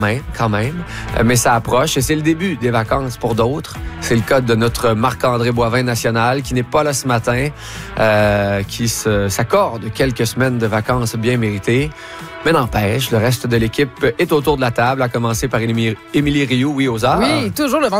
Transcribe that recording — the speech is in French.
Quand même. Mais ça approche et c'est le début des vacances pour d'autres. C'est le cas de notre Marc-André Boivin national qui n'est pas là ce matin, qui s'accorde quelques semaines de vacances bien méritées. Mais n'empêche, le reste de l'équipe est autour de la table, à commencer par Émilie Rioux, oui, aux arts. Oui, toujours le